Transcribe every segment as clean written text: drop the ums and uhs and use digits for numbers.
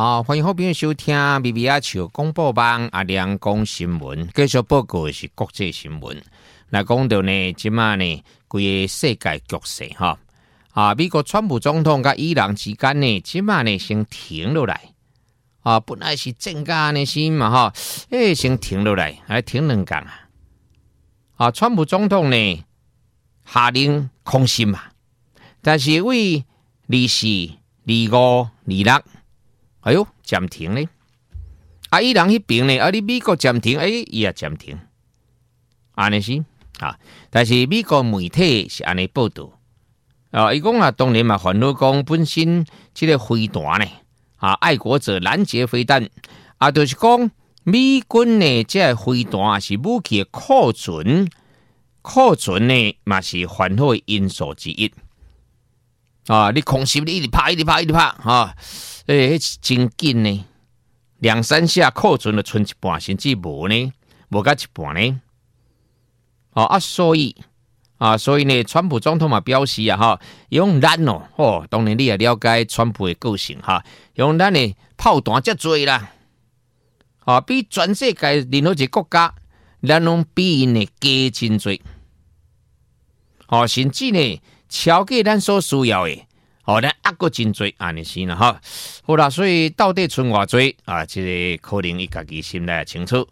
好，欢迎好朋友收听 BBR 球广播网阿亮讲新闻，继续报告的是国际新闻。来讲到呢，即马呢，规个世界局势哈美国川普总统甲伊朗之间呢，即马呢先停落来本来是正甲呢是嘛先停落来，还停两天川普总统呢下令空袭嘛，但是为24、25、26。哎呦，暂停呢！伊朗迄边呢，你美国暂停，伊也暂停，安尼是但是美国媒体是安尼报道，伊讲当然嘛，烦恼讲本身这个飞弹呢，爱国者拦截飞弹，就是讲美军呢，这个飞弹是武器的库存呢，嘛是烦恼的因素之一。你空袭你一直拍真紧呢，2-3下库存就剩一半，甚至无呢，无到一半呢。所以呢，川普总统嘛表示用咱当然你也了解川普的个性用咱的炮弹遮多啦，比全世界任何一个国家，咱拢比因的加真多，甚至呢超过咱所需要的。咱还阁真多安尼是啦好啦，所以到底剩偌多这个可能伊家己心内清楚。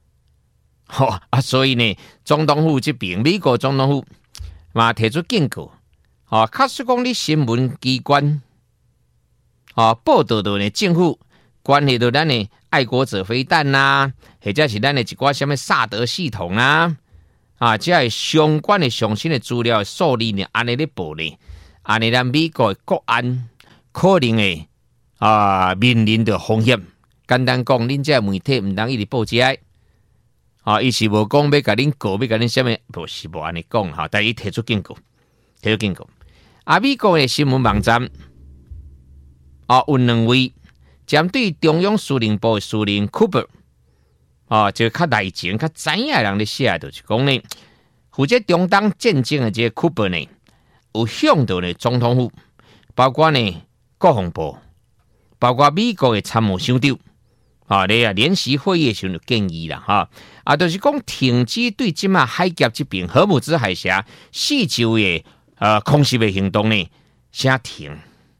所以呢，总统府这边，美国总统府嘛提出警告，假使讲你新闻机关报道到呢政府关系到咱的爱国者飞弹啦，或者是咱的一寡什么萨德系统啦，这系相关的上新的资料数字呢，安尼咧报呢。安尼咱美国的国安可能会面临着风险。简单讲，恁这媒体唔当一直报这个伊是无讲要甲恁告，要甲恁什么，不是无安尼讲但伊提出警告。美国的新闻网站有2位针对中央司令部的司令 Cooper 就较内情、较知影的人咧写，就是讲呢，负责中东战争的这个 Cooper 呢。有向到呢总统府，包括呢国防部，包括美国的参谋长长联席会议的时候就建议啦就是讲停止对即马海峡这边荷姆兹海峡四周的空袭的行动呢，先停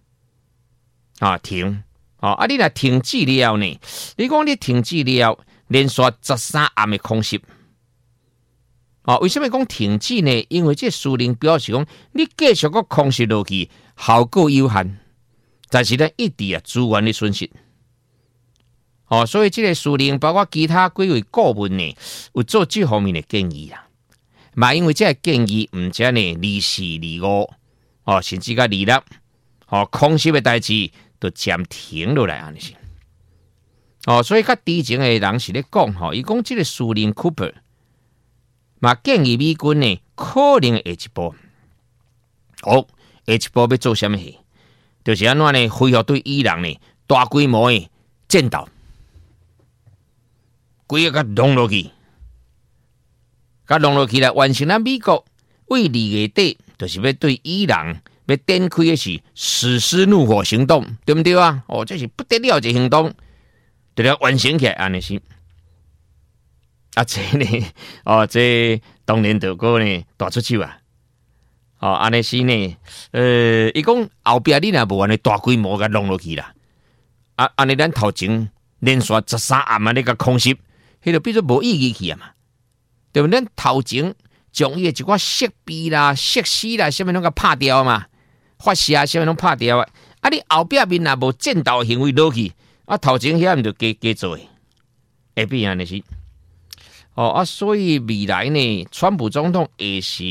停你若停止了呢，你讲你停止了连续13暗的空袭。为什么讲停止呢？因为这司令表示讲，你继续个空袭落去，效果有限，但是呢，一直资源的损失。所以这个司令包括其他几位顾问呢，有做这方面的建议嘛，因为这个建议唔止呢24、25甚至到26空袭的代志都暂停落来安尼是。所以较知情的人是咧讲伊讲这个司令 Cooper。嘛建议美军呢，可能下一步，下一步要做什么事？就是安怎呢？恢复对伊朗呢大规模的战斗，规个弄落去，来完成咱美国为2月底，就是要对伊朗要展开的是实施怒火行动，对不对啊？这是不得了的行动，就要完成起来，安尼是。这呢，这当然就个呢大出手安尼是呢，伊讲后壁你若无安尼大规模甲弄落去啦，安尼咱头前连续13暗那个空袭，迄就变做无意义去嘛，对不对？咱头前将伊一寡设备啦、设施啦，什么拢甲拍掉嘛，发射什么拢拍掉你后壁面若无战斗行为落去，头前遐毋就加做会变安尼是。所以未来呢，川普总统也是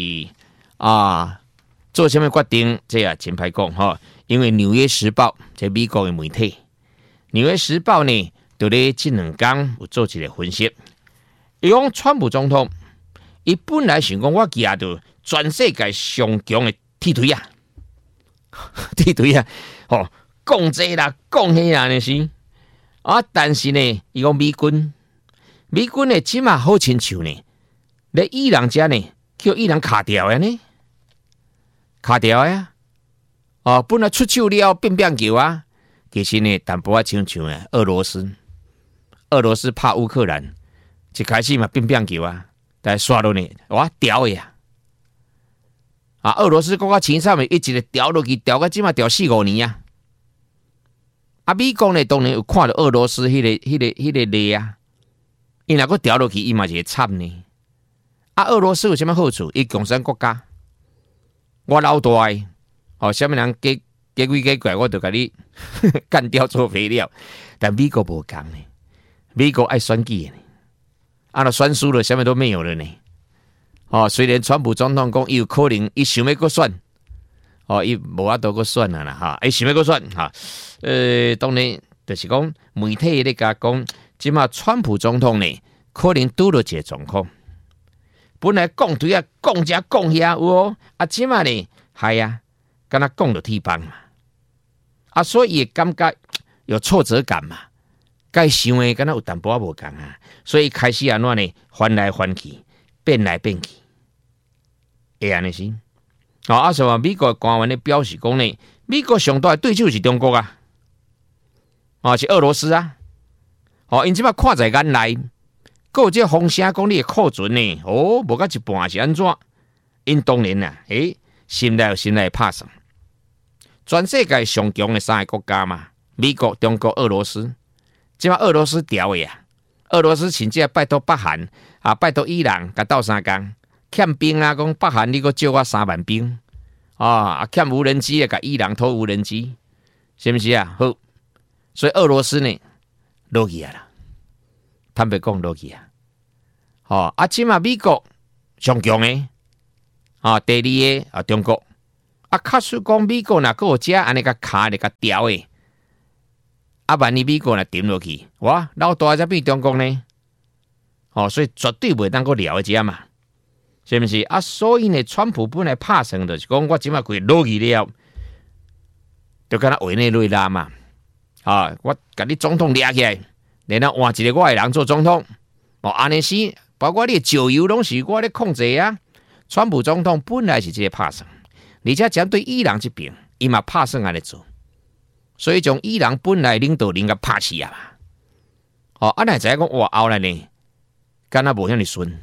做什么决定，这也真歹讲因为《纽约时报》这美国的媒体，《纽约时报》呢，就咧这2天有做一个分析，伊讲川普总统，伊本来想讲我举到全世界上强的铁腿讲这啦，讲迄啦，那是但是呢，伊讲美军呢，即马好亲像呢，咧伊朗遮呢，叫伊朗卡掉呢，本来出手了变球其实呢，淡薄仔像俄罗斯怕乌克兰，一开始嘛乒球啊，但是刷落呢，哇掉的啊！俄罗斯国家青山一直咧掉落去，掉到即嘛掉4-5年啊！啊，美国呢当然有看到俄罗斯迄个例啊，伊若个掉落去，伊嘛是会惨呢。啊，俄罗斯有啥物好处？伊共产国家，我老大的，哦，啥物人假鬼假怪，我就甲你干掉做肥料。但美国无共呢，美国爱选举呢，啊，若选输了，啥物都没有了呢。哦，虽然川普总统讲伊有可能，伊想要搁选，哦，伊无法度搁选啦哈，伊想要搁选哈。当然就是讲媒体咧甲讲，即马川普总统呢，可能拄到一个状况。本来讲对啊，讲遮讲遐有哦，啊，即马呢，系啊，敢若讲到铁板嘛，啊，所以感觉有挫折感嘛，该想的敢若有淡薄仔无共啊，所以开始安怎呢，翻来翻去，变来变去，会安尼是。啊，所以美国官员咧表示讲呢，美国上大的对手是中国啊，哦，是俄罗斯啊，哦，因即马看在眼内。还有这风声讲你的库存呢？哦，无到一半是安怎？因当然啦，心内有心内拍算。全世界上强的3个国家嘛，美国、中国、俄罗斯。即马俄罗斯调的啊，俄罗斯甚至拜托北韩啊，拜托伊朗甲斗3工，欠兵啊，讲北韩你搁借我3万兵啊，欠无人机啊，甲伊朗偷无人机，是不是啊？好，所以俄罗斯呢，落去啊啦。坦白讲落去啊，哦，啊，即嘛美国上强诶，啊，第2个啊中国，啊，假使讲美国若有遮安尼甲卡咧甲调诶，啊，万一美国若沉落去，哇，老大才变中国呢，哦，所以绝对袂当个了遮嘛，是毋是？啊，所以呢，川普本来拍算就是讲，我即嘛佢落去了，就敢若委内瑞拉嘛，啊，我甲你总统掠起来。然后换一个我的人做总统，哦，安尼是，包括你的石油拢是我咧控制啊。川普总统本来是这个拍算，而且针对伊朗这边，伊嘛拍算安尼做，所以从伊朗本来领导人甲拍死啊嘛。哦，啊，乃知影讲哇后来呢，敢若无遐尼顺。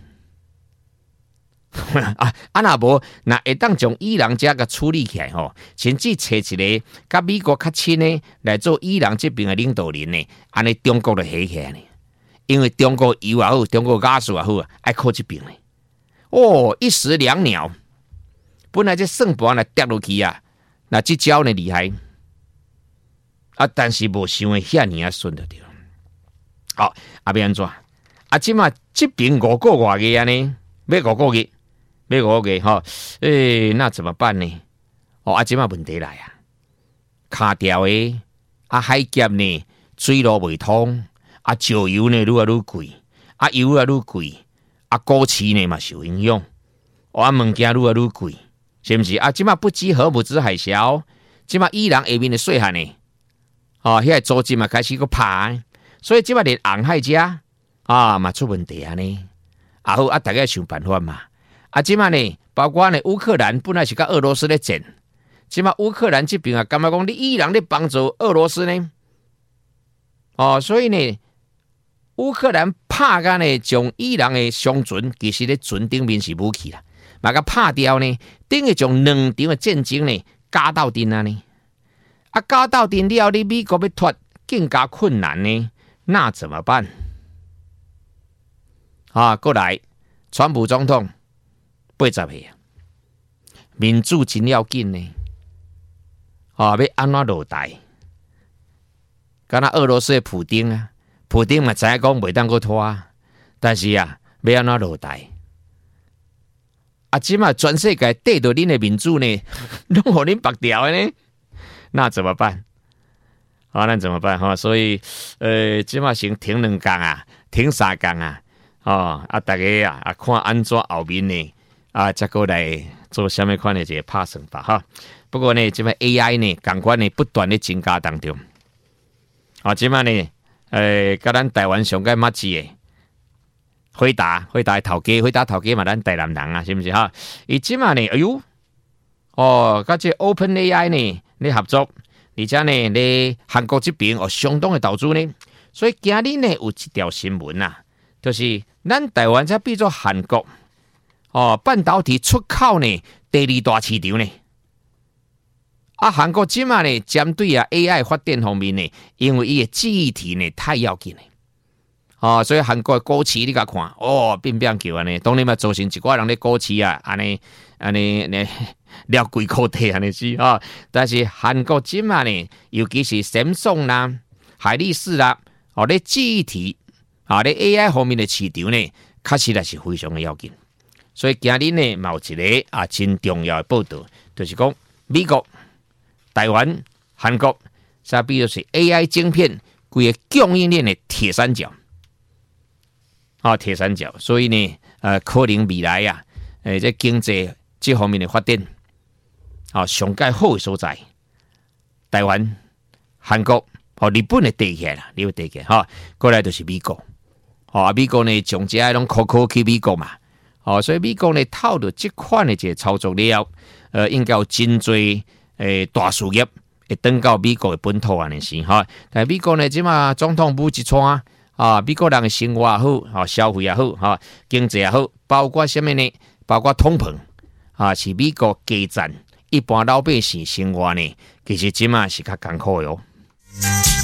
啊，若无，若会当将伊朗遮个处理起来吼，甚至找一个甲美国较亲的来做伊朗这边的领导人呢，安尼中国就起起来呢。因为中国油也好，中国加速也好，爱靠这边呢。哦，一石两鸟，本来这算盘来跌落去啊，那这招呢厉害啊，但是无想的遐尼啊顺得着。好，啊要安怎？啊，即马这边5个外个安尼，要5个月。要5个哈，那怎么办呢？哦，啊，即马问题来啊，卡掉的啊，海劫呢，水路未通，啊，石油呢愈来愈贵，啊，油啊愈贵，啊，股市呢嘛受影响，啊，物件愈来愈贵，是不是？啊，即马不知何母之海啸，即马伊朗下面的细汉呢，哦，遐租金嘛开始个爬，所以即马连红海遮啊嘛出问题啊呢，啊好啊，大家想办法嘛。啊，即马呢，包括呢，乌克兰本来是甲俄罗斯咧战，即马乌克兰这边啊，感觉讲你伊朗咧帮助俄罗斯呢，哦，所以呢，乌克兰拍甲呢，将伊朗的商船，其实咧船顶面是武器啦，嘛甲拍掉呢，等于将2场的战争呢加到阵啊呢，啊加到阵了，你美国要脱更加困难呢，那怎么办？啊，过来，川普总统。80岁啊，民主真要紧呢，啊，要安怎落台？敢若俄罗斯的普丁啊，普丁嘛知影讲袂当搁拖，但是啊，要安怎落台？啊，即马全世界缀着恁的民主呢，拢互恁绑掉的呢，那怎么办？啊，那怎么办？哈，所以即马先停2工啊，停3工啊，哦，啊，大家啊看安怎后面呢？啊，再过来做什么款的这个拍算法哈？不过呢，这边 AI 呢，感官呢不断的增加当中。啊，这边呢，甲咱台湾上个马子的回答头家嘛，咱台南人啊，是不是哈？伊这边呢，哎呦，哦，甲这 OpenAI 呢，你合作， 而且呢，咧韩国这边相当的投资呢，所以今日呢有一条新闻啊，就是咱台湾才比作韩国半导体出口呢第2大市场呢。韩国即嘛呢，针对AI 发展方面呢，因为伊的记忆体呢太要紧了，所以韩国的股市你甲看，变叫安尼，当然嘛造成一寡人咧股市安尼了贵可体安尼是但是韩国即嘛呢，尤其是Samsung啦、海力士啦，咧记忆体咧 AI 方面的市场呢，确实也是非常的要紧。所以今日呢，有一个真重要的报道，就是讲美国、台湾、韩国，啥比如是 AI 晶片，规个供应链的铁三角，铁三角。所以呢，可能未来这经济这方面的发展，上界好的所在，台湾、韩国、日本的地起来啦，你要地起来过来就是美国，美国呢，从这拢靠去美国嘛。所以美国呢透过这款的这操作了，应该有真多大事业会登到美国的本土安尼是但美国呢，即嘛总统府一串美国人的生活也好，消费也好，经济也好，包括什么呢？包括通膨是美国加占一般老百姓生活呢，其实即嘛是较艰苦的